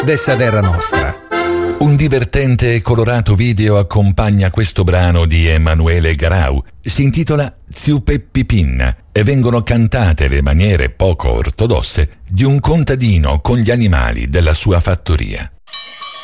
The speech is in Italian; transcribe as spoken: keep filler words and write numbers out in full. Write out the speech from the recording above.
dessa terra nostra. Un divertente e colorato video accompagna questo brano di Emanuele Garau. Si intitola Ziu Peppi Pinna e vengono cantate le maniere poco ortodosse di un contadino con gli animali della sua fattoria.